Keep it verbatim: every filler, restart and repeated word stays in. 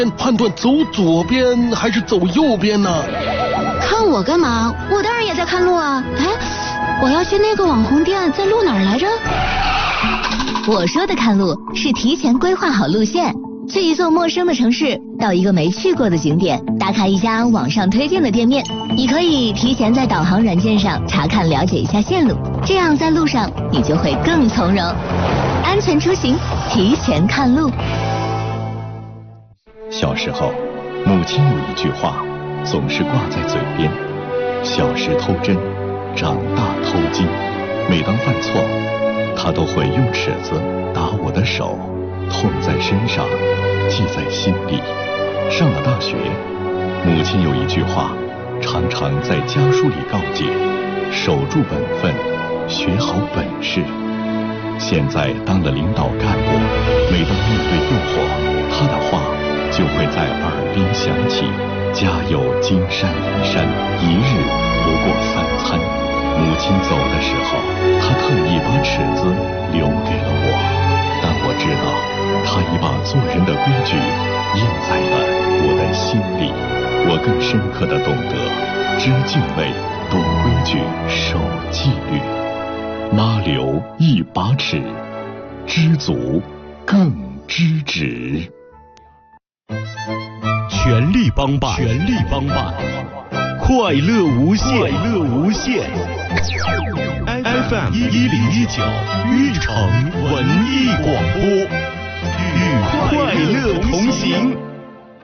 判断走左边还是走右边呢？ 看我干嘛？我当然也在看路啊！哎，我要去那个网红店，在路哪儿来着？ 我说的看路是提前规划好路线，去一座陌生的城市，到一个没去过的景点，打卡一家网上推荐的店面。你可以提前在导航软件上查看了解一下线路，这样在路上你就会更从容。安全出行，提前看路。 小时候，母亲有一句话总是挂在嘴边：小时偷针，长大偷金。每当犯错，她都会用尺子打我的手，痛在身上，记在心里。上了大学，母亲有一句话常常在家书里告诫：守住本分，学好本事。现在当了领导干部，每当面对诱惑，她的话就会在耳边响起：家有金山银山，一日不过三餐。母亲走的时候，她特意把尺子留给了我，但我知道她已把做人的规矩印在了我的心里。我更深刻地懂得知敬畏，懂规矩，守纪律。妈留一把尺，知足更知止。 全力帮办，全力帮办，快乐无限，快乐无限。F M 一零一九玉城文艺广播，与快乐同行。